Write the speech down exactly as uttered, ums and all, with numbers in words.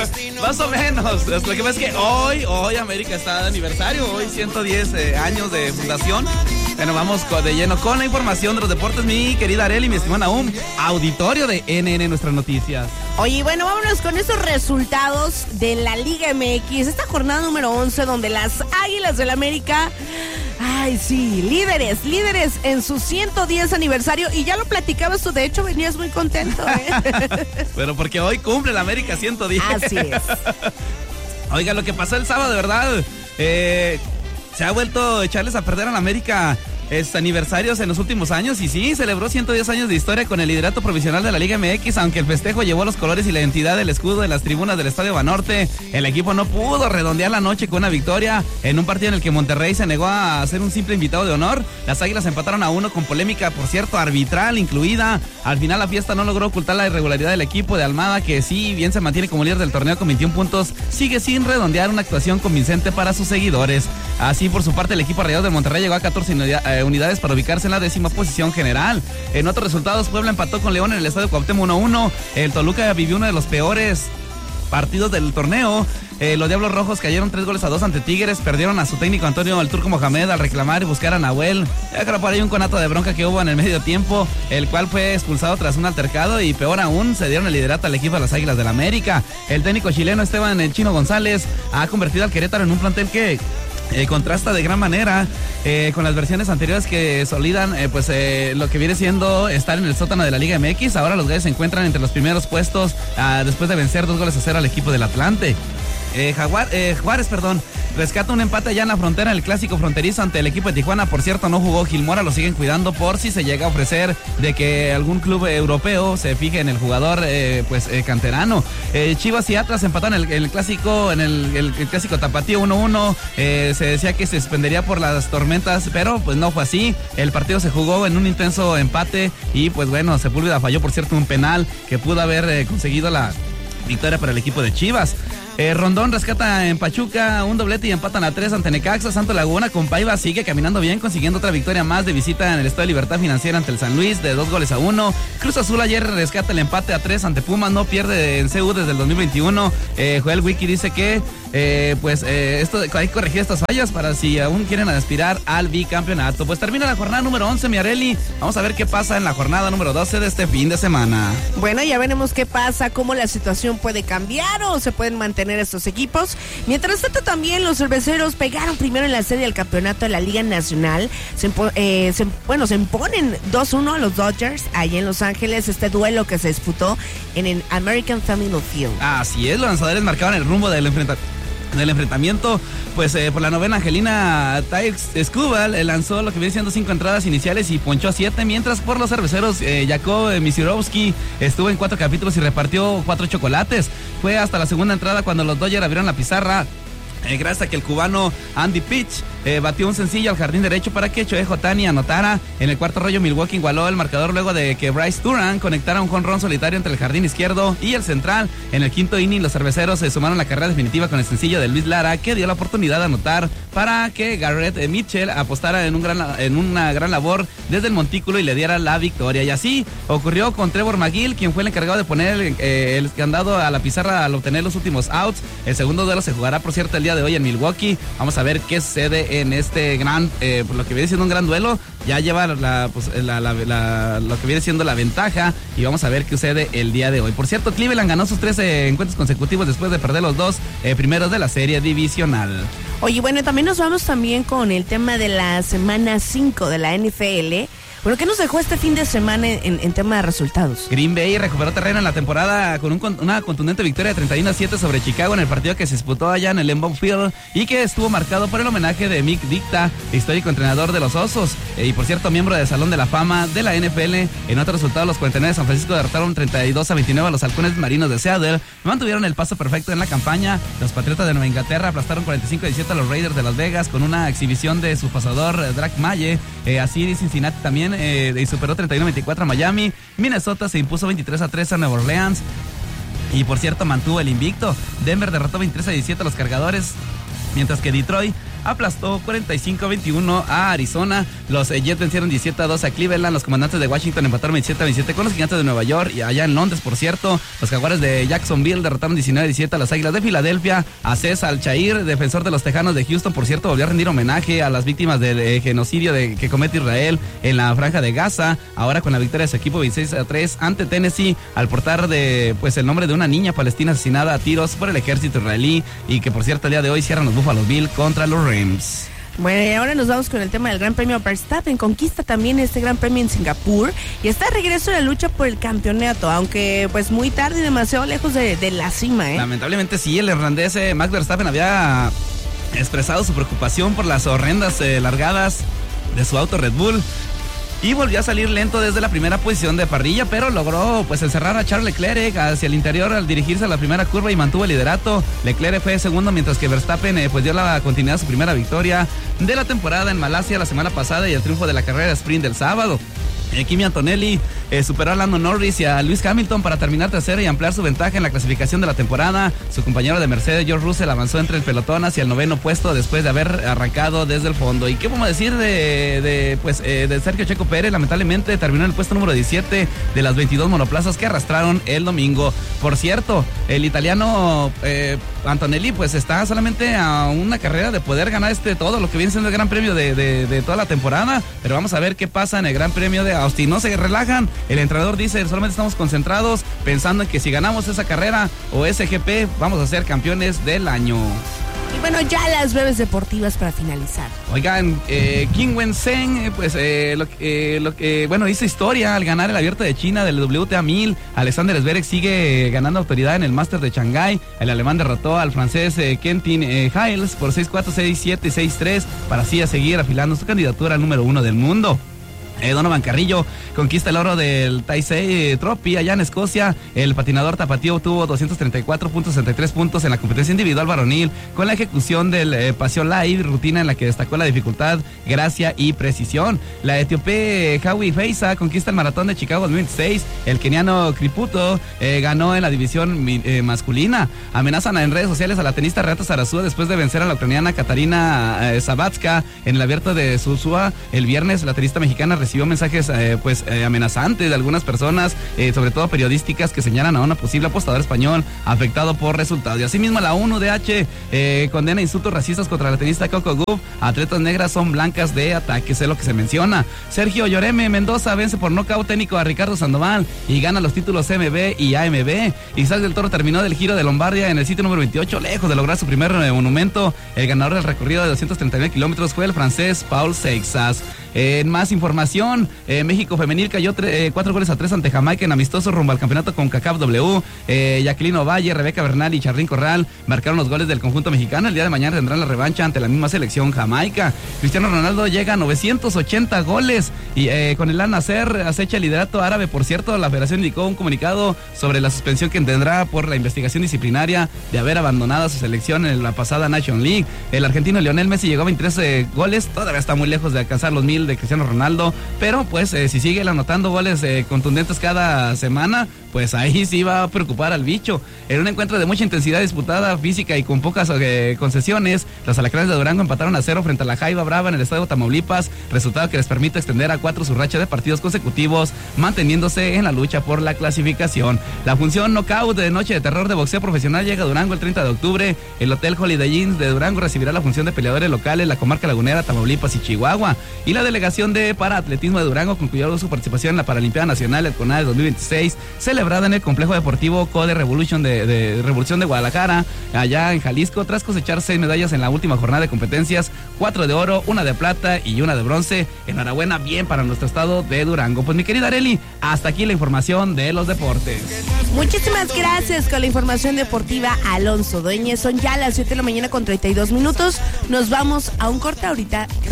Más o menos. Lo que pasa es que hoy, hoy América está de aniversario, hoy ciento diez eh, años de fundación. Bueno, vamos de lleno con la información de los deportes, mi querida Arely, mi estimada Naum, auditorio de N N Nuestras Noticias. Oye, bueno, vámonos con esos resultados de la Liga M X, esta jornada número once, donde las Águilas del América, ay sí, líderes, líderes en su ciento diez aniversario, y ya lo platicabas tú, de hecho venías muy contento, ¿eh? Pero porque hoy cumple la América ciento diez. Así es. Oiga, lo que pasó el sábado, de verdad, eh... se ha vuelto a echarles a perder a la América es, aniversarios en los últimos años, y sí, celebró ciento diez años de historia con el liderato provisional de la Liga M X, aunque el festejo llevó los colores y la identidad del escudo de las tribunas del Estadio Banorte. El equipo no pudo redondear la noche con una victoria en un partido en el que Monterrey se negó a ser un simple invitado de honor. Las Águilas empataron a uno con polémica, por cierto, arbitral incluida. Al final la fiesta no logró ocultar la irregularidad del equipo de Almada, que sí, bien se mantiene como líder del torneo con veintiún puntos, sigue sin redondear una actuación convincente para sus seguidores. Así, por su parte, el equipo Rayados de Monterrey llegó a catorce unidades para ubicarse en la décima posición general. En otros resultados, Puebla empató con León en el Estadio Cuauhtémoc uno uno. El Toluca vivió uno de los peores partidos del torneo. Eh, los Diablos Rojos cayeron tres goles a dos ante Tigres, perdieron a su técnico Antonio el Turco Mohamed al reclamar y buscar a Nahuel. Ya creo por ahí un conato de bronca que hubo en el medio tiempo, el cual fue expulsado tras un altercado, y peor aún, se dieron el liderato al equipo de las Águilas del América. El técnico chileno Esteban El Chino González ha convertido al Querétaro en un plantel que Eh, contrasta de gran manera eh, con las versiones anteriores que solidan eh, pues eh, lo que viene siendo estar en el sótano de la Liga M X. Ahora los Gallos se encuentran entre los primeros puestos ah, después de vencer dos goles a cero al equipo del Atlante. Eh, Jaguar, eh, Juárez, perdón, rescata un empate allá en la frontera en el clásico fronterizo ante el equipo de Tijuana. Por cierto, no jugó Gilmora, lo siguen cuidando por si se llega a ofrecer de que algún club europeo se fije en el jugador eh, pues eh, canterano. Eh, Chivas y Atlas empatan el, el clásico en el, el, el clásico tapatío uno uno. Eh, se decía que se suspendería por las tormentas, pero pues no fue así. El partido se jugó en un intenso empate y pues bueno, Sepúlveda falló, por cierto, un penal que pudo haber eh, conseguido la victoria para el equipo de Chivas. Eh, Rondón rescata en Pachuca un doblete y empatan a tres ante Necaxa. Santo Laguna con Paiva sigue caminando bien, consiguiendo otra victoria más de visita en el Estadio Libertad Financiera ante el San Luis de dos goles a uno. Cruz Azul ayer rescata el empate a tres ante Pumas, no pierde en C U desde el dos mil veintiuno. Eh, Joel Wiki dice que eh, pues eh, esto, hay que corregir estas fallas para si aún quieren aspirar al bicampeonato. Pues termina la jornada número once, mi Arely. Vamos a ver qué pasa en la jornada número doce de este fin de semana. Bueno, ya veremos qué pasa, cómo la situación puede cambiar o se pueden mantener estos equipos. Mientras tanto, también los cerveceros pegaron primero en la serie del campeonato de la Liga Nacional. Se, eh, se, bueno, se imponen dos uno a los Dodgers allá en Los Ángeles, este duelo que se disputó en el American Family Field. Así es, los lanzadores marcaban el rumbo del enfrentamiento. Del enfrentamiento, pues eh, por la novena, Angelina Taix Escúbal eh, lanzó lo que viene siendo cinco entradas iniciales y ponchó a siete, mientras por los cerveceros eh, Jacob Misirowski estuvo en cuatro capítulos y repartió cuatro chocolates. Fue hasta la segunda entrada cuando los Dodgers abrieron la pizarra. Eh, gracias a que el cubano Andy Pitch eh, batió un sencillo al jardín derecho para que Shohei Ohtani anotara. En el cuarto rollo, Milwaukee igualó el marcador luego de que Bryce Duran conectara un jonrón solitario entre el jardín izquierdo y el central. En el quinto inning, los cerveceros se sumaron a la carrera definitiva con el sencillo de Luis Lara, que dio la oportunidad de anotar para que Garrett Mitchell apostara en, un gran, en una gran labor desde el montículo y le diera la victoria. Y así ocurrió con Trevor McGill, quien fue el encargado de poner el, eh, el candado a la pizarra al obtener los últimos outs. El segundo duelo se jugará, por cierto, el día de hoy en Milwaukee. Vamos a ver qué sucede en este gran, eh, por lo que viene siendo un gran duelo. Ya lleva la, pues, la, la, la, lo que viene siendo la ventaja, y vamos a ver qué sucede el día de hoy. Por cierto, Cleveland ganó sus tres eh, encuentros consecutivos después de perder los dos eh, primeros de la serie divisional. Oye, bueno, también nos vamos también con el tema de la semana cinco de la N F L. Bueno, ¿qué nos dejó este fin de semana en, en tema de resultados? Green Bay recuperó terreno en la temporada con un, una contundente victoria de treinta y uno a siete sobre Chicago en el partido que se disputó allá en el Lambeau Field y que estuvo marcado por el homenaje de Mick Ditka, histórico entrenador de los Osos eh, y por cierto miembro del Salón de la Fama de la N F L. En otro resultado, los cuarenta y nueve de San Francisco derrotaron treinta y dos a veintinueve a los Halcones Marinos de Seattle. Mantuvieron el paso perfecto en la campaña. Los Patriotas de Nueva Inglaterra aplastaron cuarenta y cinco a diecisiete a los Raiders de Las Vegas con una exhibición de su pasador eh, Drake Maye. Eh, así Cincinnati también eh, y superó treinta y uno a veinticuatro a Miami. Minnesota se impuso veintitrés a tres a Nueva Orleans y por cierto mantuvo el invicto. Denver derrotó veintitrés a diecisiete a los Cargadores, mientras que Detroit aplastó cuarenta y cinco a veintiuno a Arizona. Los eh, Jets vencieron diecisiete a dos a Cleveland. Los comandantes de Washington empataron veintisiete a veintisiete con los Gigantes de Nueva York, y allá en Londres, por cierto. Los Jaguares de Jacksonville derrotaron diecinueve a diecisiete a las Águilas de Filadelfia. A César Al-Chair, defensor de los Tejanos de Houston, por cierto, volvió a rendir homenaje a las víctimas del eh, genocidio de, que comete Israel en la franja de Gaza, ahora con la victoria de su equipo veintiséis a tres ante Tennessee, al portar de pues el nombre de una niña palestina asesinada a tiros por el ejército israelí, y que por cierto el día de hoy cierran los Buffalo Bills contra los Rams. Bueno, y ahora nos vamos con el tema del Gran Premio. Verstappen conquista también este Gran Premio en Singapur y está de regreso en la lucha por el campeonato, aunque pues muy tarde y demasiado lejos de, de la cima, ¿eh? Lamentablemente sí, el irlandés eh, Max Verstappen había expresado su preocupación por las horrendas eh, largadas de su auto Red Bull, y volvió a salir lento desde la primera posición de parrilla, pero logró pues encerrar a Charles Leclerc hacia el interior al dirigirse a la primera curva y mantuvo el liderato. Leclerc fue segundo, mientras que Verstappen eh, pues dio la continuidad a su primera victoria de la temporada en Malasia la semana pasada y el triunfo de la carrera sprint del sábado. Eh, Kimi Antonelli eh, superó a Lando Norris y a Lewis Hamilton para terminar tercero y ampliar su ventaja en la clasificación de la temporada. Su compañero de Mercedes, George Russell, avanzó entre el pelotón hacia el noveno puesto después de haber arrancado desde el fondo. ¿Y qué podemos decir de, de, pues, eh, de Sergio Checo Pérez? Lamentablemente terminó en el puesto número diecisiete de las veintidós monoplazas que arrastraron el domingo. Por cierto, el italiano eh, Antonelli pues está solamente a una carrera de poder ganar este todo lo que viene siendo el Gran Premio de, de, de toda la temporada, pero vamos a ver qué pasa en el Gran Premio de Austin. No se relajan, el entrenador dice, solamente estamos concentrados pensando en que si ganamos esa carrera o ese G P vamos a ser campeones del año. Y bueno, ya las breves deportivas para finalizar. Oigan, eh, Qin Wensen, pues eh, lo, eh, lo que, bueno, hizo historia al ganar el Abierto de China del W T A mil. Alexander Zverev sigue ganando autoridad en el Master de Shanghái. El alemán derrotó al francés eh, Quentin eh, Hiles por seis cuatro, seis siete, seis tres, para así a seguir afilando su candidatura al número uno del mundo. Eh, Donovan Carrillo conquista el oro del Taisei Trophy allá en Escocia. El patinador tapatío obtuvo doscientos treinta y cuatro punto sesenta y tres puntos en la competencia individual varonil con la ejecución del eh, paseo live, rutina en la que destacó la dificultad, gracia y precisión. La etíope Hawi Feisa conquista el maratón de Chicago dos mil veintiséis. El keniano Kriputo eh, ganó en la división eh, masculina. Amenazan en redes sociales a la tenista Renata Zarazúa después de vencer a la ucraniana Katarina eh, Sabatska en el Abierto de Suzhou el viernes. La tenista mexicana recibió mensajes eh, pues eh, amenazantes de algunas personas, eh, sobre todo periodísticas, que señalan a una posible apostador español afectado por resultados. Y asimismo la ONU D H eh, condena insultos racistas contra la tenista Coco Gauff. Atletas negras son blancas de ataques, es lo que se menciona. Sergio Lloreme Mendoza vence por nocaut técnico a Ricardo Sandoval y gana los títulos M B y A M B. Isaac del Toro terminó del Giro de Lombardia en el sitio número veintiocho, lejos de lograr su primer eh, monumento. El ganador del recorrido de doscientos treinta y nueve kilómetros fue el francés Paul Seixas. Eh, en más información, eh, México femenil cayó tre- eh, cuatro goles a tres ante Jamaica en amistoso rumbo al campeonato con CACAF W. Eh, Jacqueline Ovalle, Rebeca Bernal y Charlín Corral marcaron los goles del conjunto mexicano. El día de mañana tendrán la revancha ante la misma selección Jamaica. Cristiano Ronaldo llega a novecientos ochenta goles y eh, con el Al Nassr acecha el liderato árabe. Por cierto, la federación indicó un comunicado sobre la suspensión que tendrá por la investigación disciplinaria de haber abandonado a su selección en la pasada Nation League. El argentino Lionel Messi llegó a veintitrés eh, goles, todavía está muy lejos de alcanzar los mil de Cristiano Ronaldo, pero pues eh, si sigue anotando goles eh, contundentes cada semana, pues ahí sí va a preocupar al bicho. En un encuentro de mucha intensidad disputada, física y con pocas eh, concesiones, los Alacranes de Durango empataron a cero frente a la Jaiba Brava en el estadio Tamaulipas, resultado que les permite extender a cuatro su racha de partidos consecutivos, manteniéndose en la lucha por la clasificación. La función Knockout de Noche de Terror de Boxeo Profesional llega a Durango el treinta de octubre. El Hotel Holiday Inn de Durango recibirá la función de peleadores locales, la comarca lagunera, Tamaulipas y Chihuahua. Y la delegación de Paraatletismo de Durango concluyó su participación en la Paralimpiada Nacional del CONADE dos mil veintiséis, celebrada en el complejo deportivo Code Revolution de, de, de Revolución de Guadalajara, allá en Jalisco, tras cosechar seis medallas en la última jornada de competencias, cuatro de oro, una de plata y una de bronce. Enhorabuena, bien para nuestro estado de Durango. Pues mi querida Arely, hasta aquí la información de los deportes. Muchísimas gracias con la información deportiva, Alonso Dueñez. Son ya las siete de la mañana con treinta y dos minutos. Nos vamos a un corte ahorita.